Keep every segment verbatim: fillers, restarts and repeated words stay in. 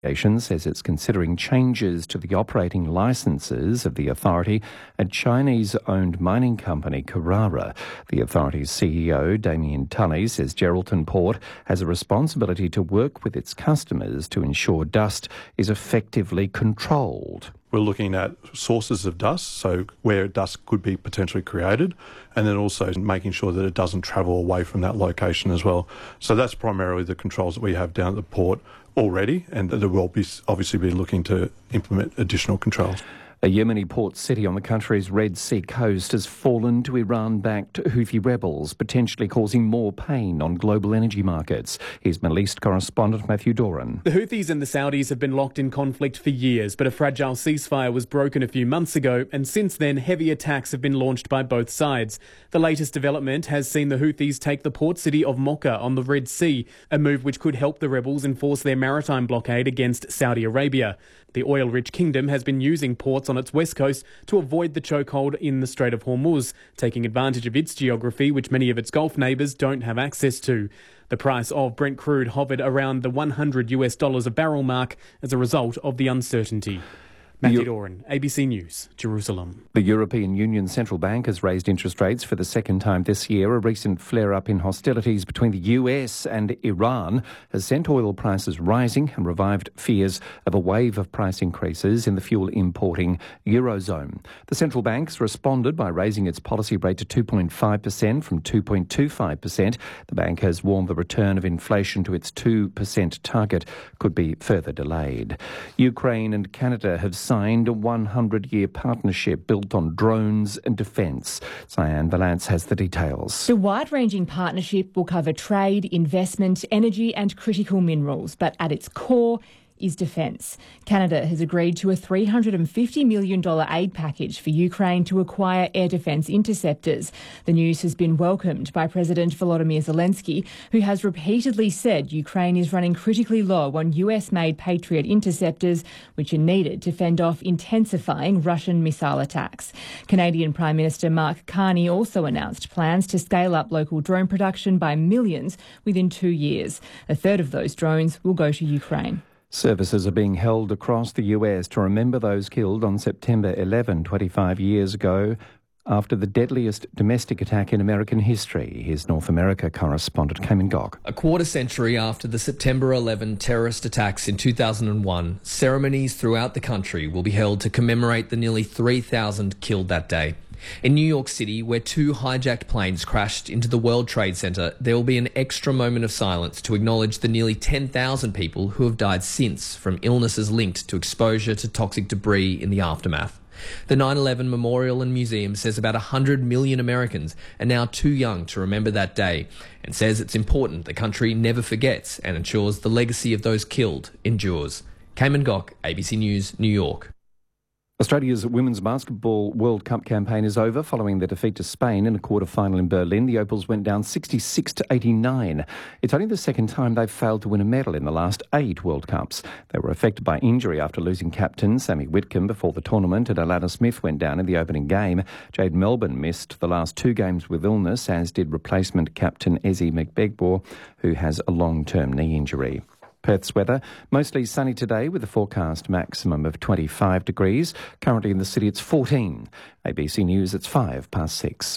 says it's considering changes to the operating licences of the authority at Chinese-owned mining company Karara. The authority's C E O, Damien Tully, says Geraldton Port has a responsibility to work with its customers to ensure dust is effectively controlled. We're looking at sources of dust, so where dust could be potentially created, and then also making sure that it doesn't travel away from that location as well. So that's primarily the controls that we have down at the port already, and that we'll be obviously be looking to implement additional controls. A Yemeni port city on the country's Red Sea coast has fallen to Iran-backed Houthi rebels, potentially causing more pain on global energy markets. Here's Middle East correspondent Matthew Doran. The Houthis and the Saudis have been locked in conflict for years, but a fragile ceasefire was broken a few months ago, and since then heavy attacks have been launched by both sides. The latest development has seen the Houthis take the port city of Mocha on the Red Sea, a move which could help the rebels enforce their maritime blockade against Saudi Arabia. The oil-rich kingdom has been using ports on its west coast to avoid the chokehold in the Strait of Hormuz, taking advantage of its geography, which many of its Gulf neighbours don't have access to. The price of Brent crude hovered around the one hundred US dollars a barrel mark as a result of the uncertainty. Matthew Doran, A B C News, Jerusalem. The European Union Central Bank has raised interest rates for the second time this year. A recent flare-up in hostilities between the U S and Iran has sent oil prices rising and revived fears of a wave of price increases in the fuel-importing Eurozone. The central bank's responded by raising its policy rate to two point five percent from two point two five percent. The bank has warned the return of inflation to its two percent target could be further delayed. Ukraine and Canada have signed a one hundred year partnership built on drones and defence. Cyan Valance has the details. The wide-ranging partnership will cover trade, investment, energy and critical minerals, but at its core is defence. Canada has agreed to a three hundred fifty million dollars aid package for Ukraine to acquire air defence interceptors. The news has been welcomed by President Volodymyr Zelensky, who has repeatedly said Ukraine is running critically low on U S-made Patriot interceptors, which are needed to fend off intensifying Russian missile attacks. Canadian Prime Minister Mark Carney also announced plans to scale up local drone production by millions within two years. A third of those drones will go to Ukraine. Services are being held across the U S to remember those killed on September eleventh, twenty-five years ago, after the deadliest domestic attack in American history. Here's North America correspondent Cayman Gog. A quarter century after the September eleventh terrorist attacks in two thousand one, ceremonies throughout the country will be held to commemorate the nearly three thousand killed that day. In New York City, where two hijacked planes crashed into the World Trade Center, there will be an extra moment of silence to acknowledge the nearly ten thousand people who have died since from illnesses linked to exposure to toxic debris in the aftermath. The nine eleven Memorial and Museum says about one hundred million Americans are now too young to remember that day, and says it's important the country never forgets and ensures the legacy of those killed endures. Cayman Gok, A B C News, New York. Australia's Women's Basketball World Cup campaign is over following the defeat to Spain in a quarter-final in Berlin. The Opals went down sixty-six to eighty-nine. It's only the second time they've failed to win a medal in the last eight World Cups. They were affected by injury after losing captain Sammy Whitcomb before the tournament, and Alana Smith went down in the opening game. Jade Melbourne missed the last two games with illness, as did replacement captain Ezzy McBegbor, who has a long-term knee injury. Perth's weather, mostly sunny today with a forecast maximum of twenty-five degrees. Currently in the city it's fourteen. A B C News, it's five past six.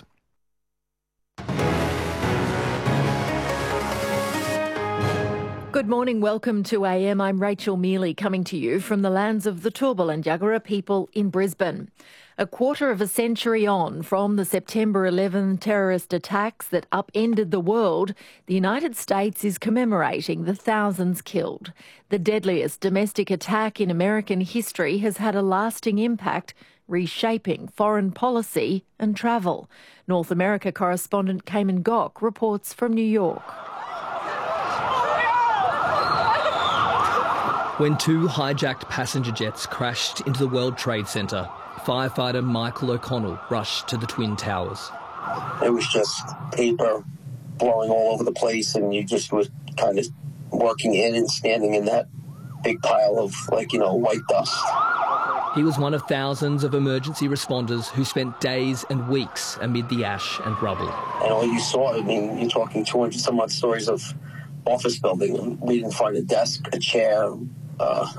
Good morning, welcome to A M. I'm Rachel Mealy, coming to you from the lands of the Turrbal and Yagara people in Brisbane. A quarter of a century on from the September eleventh terrorist attacks that upended the world, the United States is commemorating the thousands killed. The deadliest domestic attack in American history has had a lasting impact, reshaping foreign policy and travel. North America correspondent Cayman Gok reports from New York. When two hijacked passenger jets crashed into the World Trade Center, firefighter Michael O'Connell rushed to the Twin Towers. It was just paper blowing all over the place, and you just were kind of working in and standing in that big pile of, like, you know, white dust. He was one of thousands of emergency responders who spent days and weeks amid the ash and rubble. And all you saw, I mean, you're talking two hundred some odd stories of office building. We didn't find a desk, a chair, uh,